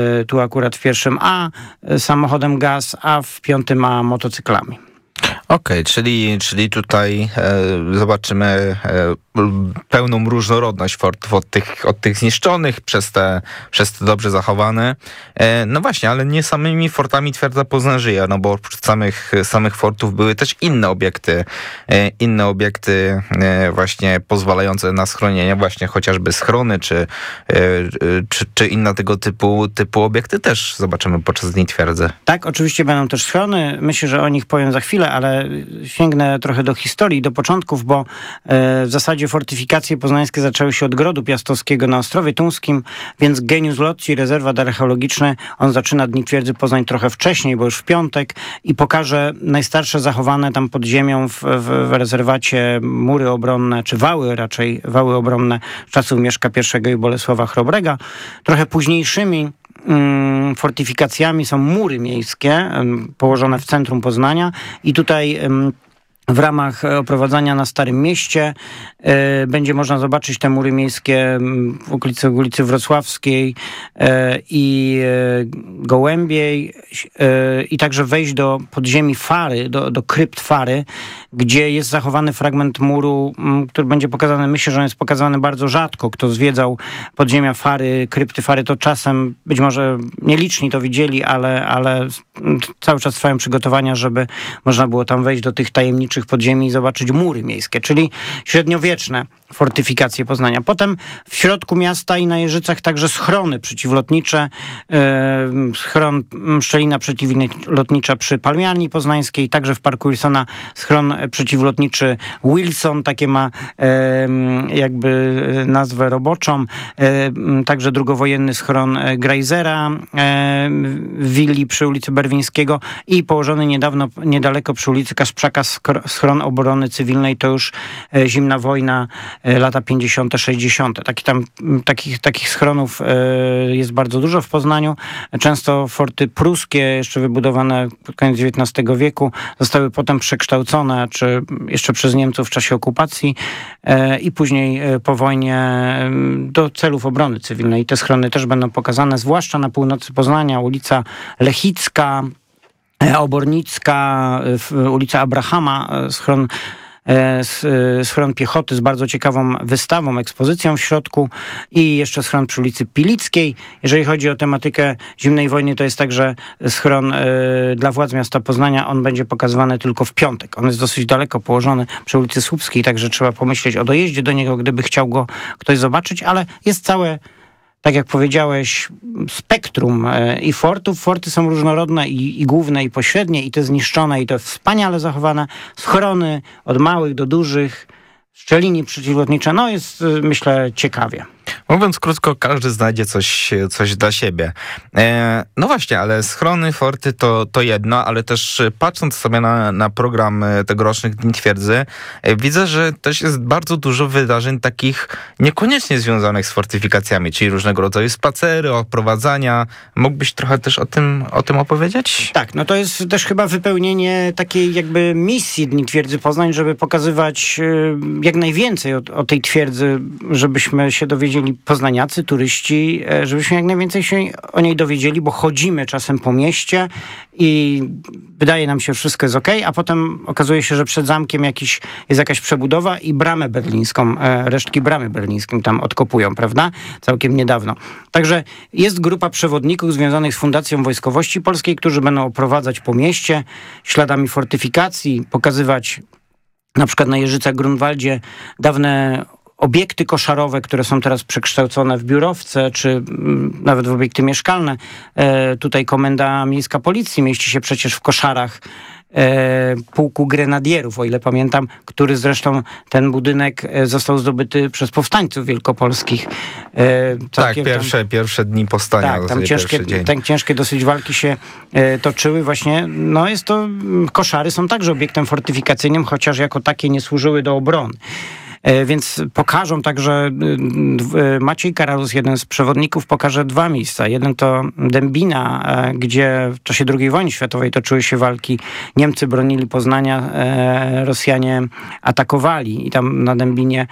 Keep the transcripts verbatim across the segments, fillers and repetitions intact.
tu akurat w pierwszym A samochodem gaz, a w piątym A motocyklami. Okej, okay, czyli, czyli tutaj e, zobaczymy e, pełną różnorodność fortów od tych, od tych zniszczonych przez te, przez te dobrze zachowane. E, no właśnie, ale nie samymi fortami twierdza Poznań żyje, no bo oprócz samych, samych fortów były też inne obiekty, e, inne obiekty e, właśnie pozwalające na schronienie, właśnie chociażby schrony, czy, e, czy, czy inne tego typu, typu obiekty też zobaczymy podczas Dni Twierdzy. Tak, oczywiście będą też schrony. Myślę, że o nich powiem za chwilę, ale sięgnę trochę do historii, do początków, bo e, w zasadzie fortyfikacje poznańskie zaczęły się od Grodu Piastowskiego na Ostrowie Tuńskim, więc Genius Loci, rezerwat archeologiczny, on zaczyna Dni Twierdzy Poznań trochę wcześniej, bo już w piątek, i pokaże najstarsze zachowane tam pod ziemią w, w, w rezerwacie mury obronne, czy wały raczej, wały obronne czasów Mieszka pierwszego i Bolesława Chrobrego. Trochę późniejszymi fortyfikacjami są mury miejskie położone w centrum Poznania i tutaj w ramach oprowadzania na Starym Mieście e, będzie można zobaczyć te mury miejskie w okolicy ulicy Wrocławskiej e, i e, Gołębiej e, i także wejść do podziemi Fary, do, do krypt Fary, gdzie jest zachowany fragment muru, m, który będzie pokazany, myślę, że on jest pokazany bardzo rzadko. Kto zwiedzał podziemia Fary, krypty Fary, to czasem być może nieliczni to widzieli, ale, ale cały czas trwają przygotowania, żeby można było tam wejść do tych tajemniczych podziemi i zobaczyć mury miejskie, czyli średniowieczne fortyfikacje Poznania. Potem w środku miasta i na Jeżycach także schrony przeciwlotnicze, e, schron szczelina przeciwlotnicza przy Palmiarni Poznańskiej, także w Parku Wilsona schron przeciwlotniczy Wilson, takie ma e, jakby nazwę roboczą, e, także drugowojenny schron Greisera e, w willi przy ulicy Berwińskiego i położony niedawno, niedaleko przy ulicy Kasprzaka schron obrony cywilnej, to już e, zimna wojna, e, lata pięćdziesiąte, sześćdziesiąte. Taki tam, takich, takich schronów e, jest bardzo dużo w Poznaniu. Często forty pruskie, jeszcze wybudowane pod koniec dziewiętnastego wieku, zostały potem przekształcone, czy jeszcze przez Niemców w czasie okupacji e, i później e, po wojnie e, do celów obrony cywilnej. Te schrony też będą pokazane, zwłaszcza na północy Poznania, ulica Lechicka, Obornicka, ulica Abrahama, schron, schron piechoty z bardzo ciekawą wystawą, ekspozycją w środku i jeszcze schron przy ulicy Pilickiej. Jeżeli chodzi o tematykę zimnej wojny, to jest także schron dla władz miasta Poznania. On będzie pokazywany tylko w piątek. On jest dosyć daleko położony przy ulicy Słupskiej, także trzeba pomyśleć o dojeździe do niego, gdyby chciał go ktoś zobaczyć, ale jest całe, tak jak powiedziałeś, spektrum i fortów. Forty są różnorodne i, i główne, i pośrednie, i te zniszczone, i te wspaniale zachowane. Schrony od małych do dużych, szczeliny przeciwlotnicze. No jest, myślę, ciekawie. Mówiąc krótko, każdy znajdzie coś, coś dla siebie. E, no właśnie, ale schrony, forty to, to jedno, ale też patrząc sobie na, na program tegorocznych Dni Twierdzy, e, widzę, że też jest bardzo dużo wydarzeń takich niekoniecznie związanych z fortyfikacjami, czyli różnego rodzaju spacery, oprowadzania. Mógłbyś trochę też o tym, o tym opowiedzieć? Tak, no to jest też chyba wypełnienie takiej jakby misji Dni Twierdzy Poznań, żeby pokazywać y, jak najwięcej o, o tej twierdzy, żebyśmy się dowiedzieli, poznaniacy, turyści, żebyśmy jak najwięcej się o niej dowiedzieli, bo chodzimy czasem po mieście i wydaje nam się, że wszystko jest okej, a potem okazuje się, że przed zamkiem jakiś, jest jakaś przebudowa i bramę berlińską, resztki bramy berlińskiej tam odkopują, prawda? Całkiem niedawno. Także jest grupa przewodników związanych z Fundacją Wojskowości Polskiej, którzy będą oprowadzać po mieście śladami fortyfikacji, pokazywać na przykład na Jeżycach Grunwaldzie dawne obiekty koszarowe, które są teraz przekształcone w biurowce, czy m, nawet w obiekty mieszkalne. E, tutaj Komenda Miejska Policji mieści się przecież w koszarach e, pułku grenadierów, o ile pamiętam, który zresztą ten budynek został zdobyty przez powstańców wielkopolskich. E, tak, pierwsze, tam, pierwsze dni powstania. Tak, tam ciężkie, tak, ciężkie dosyć walki się e, toczyły właśnie. No jest to, koszary są także obiektem fortyfikacyjnym, chociaż jako takie nie służyły do obrony. Więc pokażą także, Maciej Karalus, jeden z przewodników, pokaże dwa miejsca. Jeden to Dębina, gdzie w czasie drugiej wojny światowej toczyły się walki. Niemcy bronili Poznania, Rosjanie atakowali i tam na Dębinie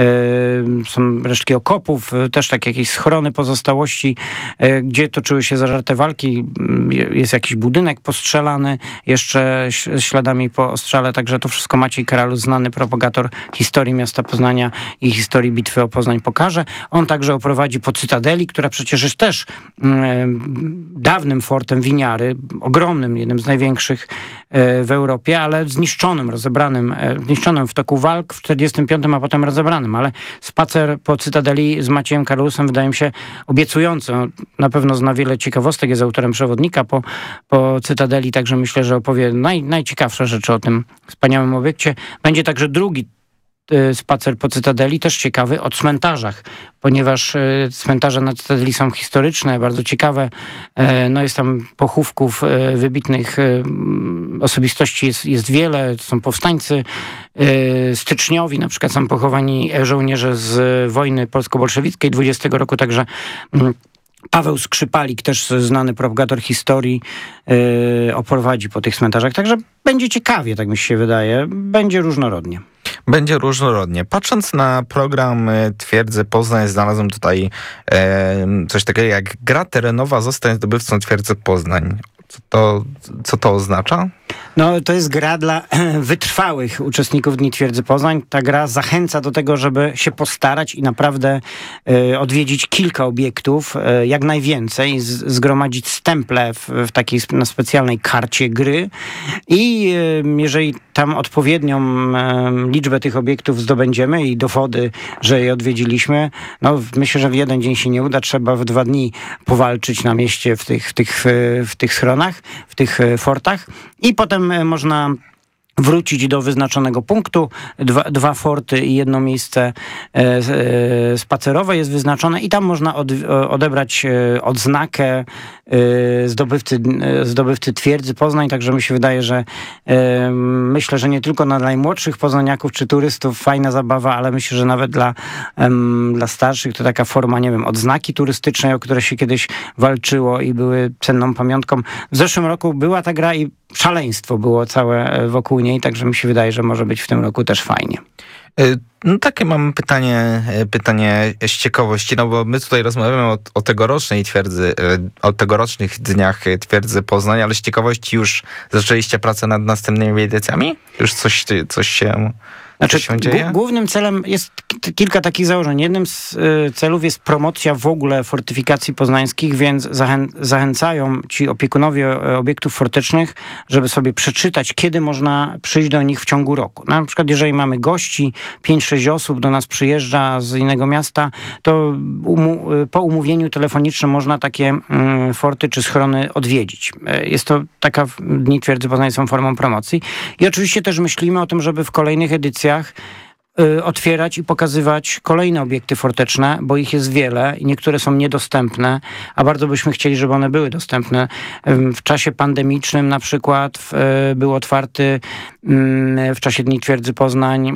są resztki okopów, też takie jakieś schrony, pozostałości, gdzie toczyły się zażarte walki. Jest jakiś budynek postrzelany, jeszcze śladami po ostrzale, także to wszystko Maciej Karalus, znany propagator historii miasta Poznania i historii bitwy o Poznań, pokaże. On także oprowadzi po Cytadeli, która przecież jest też dawnym fortem winiary, ogromnym, jednym z największych w Europie, ale zniszczonym, rozebranym, zniszczonym w toku walk w czterdziestym piątym, a potem rozebranym, ale spacer po Cytadeli z Maciejem Karalusem wydaje mi się obiecujący. Na pewno zna wiele ciekawostek, jest autorem przewodnika po, po Cytadeli, także myślę, że opowie naj, najciekawsze rzeczy o tym wspaniałym obiekcie. Będzie także drugi spacer po Cytadeli, też ciekawy, o cmentarzach, ponieważ cmentarze na Cytadeli są historyczne, bardzo ciekawe. No jest tam pochówków wybitnych osobistości, jest, jest wiele. Są powstańcy styczniowi, na przykład są pochowani żołnierze z wojny polsko-bolszewickiej dwudziestego roku, także Paweł Skrzypalik, też znany propagator historii, yy, oprowadzi po tych cmentarzach. Także będzie ciekawie, tak mi się wydaje. Będzie różnorodnie. Będzie różnorodnie. Patrząc na program Twierdzy Poznań, znalazłem tutaj e, coś takiego jak gra terenowa Zostań zdobywcą Twierdzy Poznań. Co to, co to oznacza? No, to jest gra dla wytrwałych uczestników Dni Twierdzy Poznań. Ta gra zachęca do tego, żeby się postarać i naprawdę y, odwiedzić kilka obiektów, y, jak najwięcej, z, zgromadzić stemple w, w takiej na specjalnej karcie gry i y, jeżeli tam odpowiednią y, liczbę tych obiektów zdobędziemy i dowody, że je odwiedziliśmy, no myślę, że w jeden dzień się nie uda, trzeba w dwa dni powalczyć na mieście w tych, w tych, w tych schronach, w tych fortach i potem można wrócić do wyznaczonego punktu. Dwa, dwa forty i jedno miejsce e, e, spacerowe jest wyznaczone i tam można od, odebrać e, odznakę e, zdobywcy, e, zdobywcy Twierdzy Poznań. Także mi się wydaje, że e, myślę, że nie tylko dla najmłodszych poznaniaków czy turystów fajna zabawa, ale myślę, że nawet dla, e, dla starszych to taka forma, nie wiem, odznaki turystycznej, o które się kiedyś walczyło i były cenną pamiątką. W zeszłym roku była ta gra i szaleństwo było całe wokół niej, także mi się wydaje, że może być w tym roku też fajnie. No takie mam pytanie, pytanie z ciekawości, no bo my tutaj rozmawiamy o, o tegorocznej twierdzy, o tegorocznych dniach Twierdzy Poznań, ale z ciekawości już zaczęliście pracę nad następnymi edycjami? Już coś, coś się... Znaczy, g- głównym celem jest k- kilka takich założeń. Jednym z y, celów jest promocja w ogóle fortyfikacji poznańskich, więc zachę- zachęcają ci opiekunowie obiektów fortecznych, żeby sobie przeczytać, kiedy można przyjść do nich w ciągu roku. Na przykład, jeżeli mamy gości, pięć sześć osób do nas przyjeżdża z innego miasta, to umu- po umówieniu telefonicznym można takie y, forty czy schrony odwiedzić. Y, jest to taka, Dni Twierdzy Poznań są formą promocji. I oczywiście też myślimy o tym, żeby w kolejnych edycjach otwierać i pokazywać kolejne obiekty forteczne, bo ich jest wiele i niektóre są niedostępne, a bardzo byśmy chcieli, żeby one były dostępne. W czasie pandemicznym na przykład był otwarty w czasie Dni Twierdzy Poznań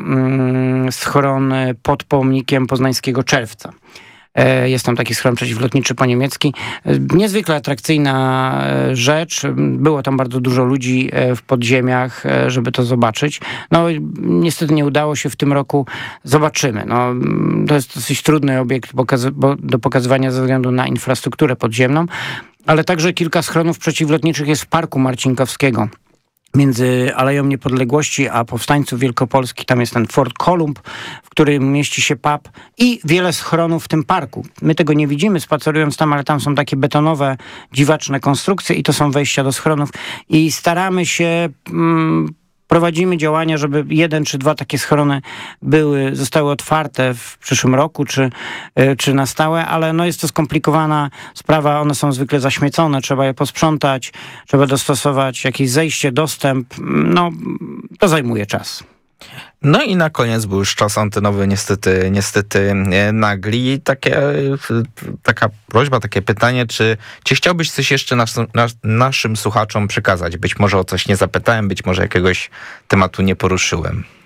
schron pod pomnikiem poznańskiego Czerwca. Jest tam taki schron przeciwlotniczy po-niemiecki. Niezwykle atrakcyjna rzecz. Było tam bardzo dużo ludzi w podziemiach, żeby to zobaczyć. No niestety nie udało się w tym roku. Zobaczymy. No, to jest dosyć trudny obiekt pokazy- bo, do pokazywania ze względu na infrastrukturę podziemną, ale także kilka schronów przeciwlotniczych jest w Parku Marcinkowskiego. Między Aleją Niepodległości a Powstańców Wielkopolskich, tam jest ten Fort Kolumb, w którym mieści się pub i wiele schronów w tym parku. My tego nie widzimy spacerując tam, ale tam są takie betonowe, dziwaczne konstrukcje i to są wejścia do schronów i staramy się... Mm, Prowadzimy działania, żeby jeden czy dwa takie schrony były, zostały otwarte w przyszłym roku, czy, czy na stałe, ale no jest to skomplikowana sprawa, one są zwykle zaśmiecone, trzeba je posprzątać, trzeba dostosować jakieś zejście, dostęp, no to zajmuje czas. No i na koniec był już czas antenowy niestety, niestety nagli. Takie, taka prośba, takie pytanie, czy, czy chciałbyś coś jeszcze nas, nas, naszym słuchaczom przekazać? Być może o coś nie zapytałem, być może jakiegoś tematu nie poruszyłem.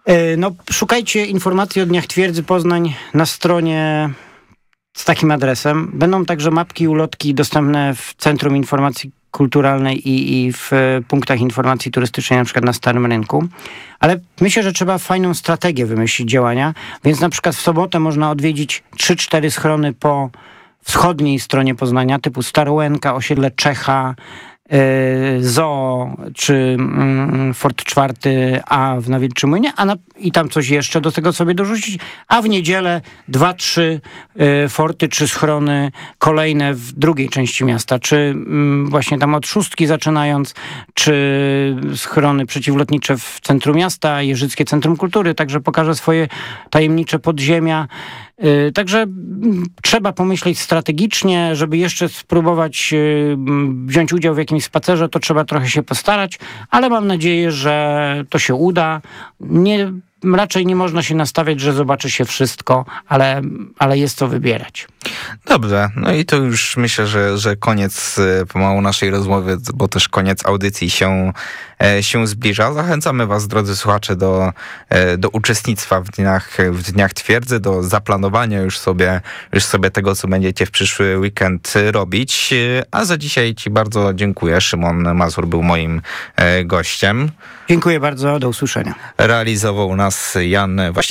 No, szukajcie informacji o Dniach Twierdzy Poznań na stronie z takim adresem. Będą także mapki i ulotki dostępne w Centrum Informacji Kulturalnej i, i w punktach informacji turystycznej, na przykład na Starym Rynku. Ale myślę, że trzeba fajną strategię wymyślić działania, więc na przykład w sobotę można odwiedzić trzy cztery schrony po wschodniej stronie Poznania, typu Starołęka, osiedle Czecha, Zoo czy Fort czwarty A w Nawilczym Młynie, a na, i tam coś jeszcze do tego sobie dorzucić, a w niedzielę dwa, trzy forty czy schrony kolejne w drugiej części miasta, czy właśnie tam od Szóstki zaczynając, czy schrony przeciwlotnicze w centrum miasta, Jeżyckie Centrum Kultury, także pokażę swoje tajemnicze podziemia. Także trzeba pomyśleć strategicznie, żeby jeszcze spróbować wziąć udział w jakimś spacerze, to trzeba trochę się postarać, ale mam nadzieję, że to się uda. Nie, raczej nie można się nastawiać, że zobaczy się wszystko, ale, ale jest co wybierać. Dobrze, no i to już myślę, że, że koniec pomału naszej rozmowy, bo też koniec audycji się, się zbliża. Zachęcamy was, drodzy słuchacze, do, do uczestnictwa w dniach, w dniach Twierdzy, do zaplanowania już sobie, już sobie tego, co będziecie w przyszły weekend robić. A za dzisiaj ci bardzo dziękuję. Szymon Mazur był moim gościem. Dziękuję bardzo, do usłyszenia. Realizował nas Jan Właśnie